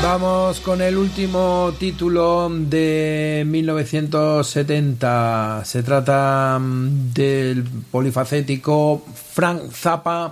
Vamos con el último título de 1970. Se trata del polifacético Frank Zappa.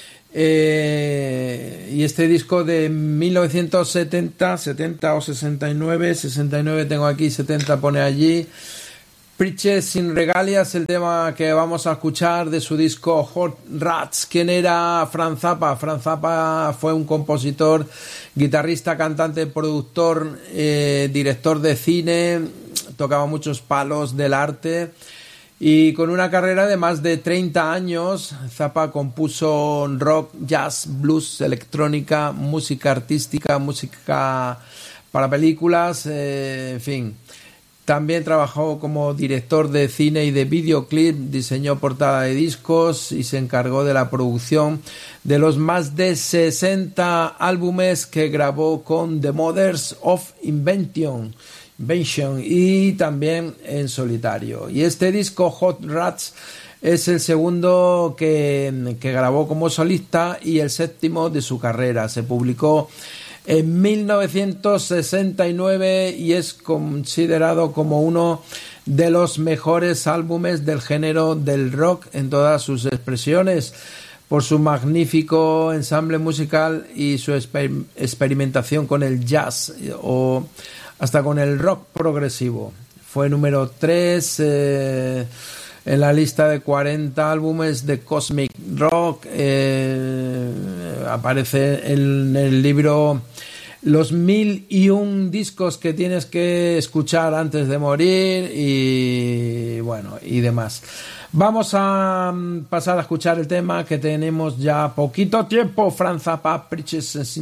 Y este disco de 1970, 70 o 69, 69 tengo aquí, 70 pone allí. Preaches sin regalias, el tema que vamos a escuchar de su disco Hot Rats. ¿Quién era Frank Zappa? Frank Zappa fue un compositor, guitarrista, cantante, productor, director de cine, tocaba muchos palos del arte y con una carrera de más de 30 años, Zappa compuso rock, jazz, blues, electrónica, música artística, música para películas, en fin. También trabajó como director de cine y de videoclip, diseñó portada de discos y se encargó de la producción de los más de 60 álbumes que grabó con The Mothers of Invention y también en solitario. Y este disco Hot Rats es el segundo que grabó como solista y el séptimo de su carrera. Se publicó en 1969 y es considerado como uno de los mejores álbumes del género del rock en todas sus expresiones, por su magnífico ensamble musical y su experimentación con el jazz o hasta con el rock progresivo. Fue número 3 en la lista de 40 álbumes de Cosmic Rock. Aparece en el libro Los 1001 discos que tienes que escuchar antes de morir y bueno, y demás. Vamos a pasar a escuchar el tema, que tenemos ya poquito tiempo. Frank Zappa, Preaches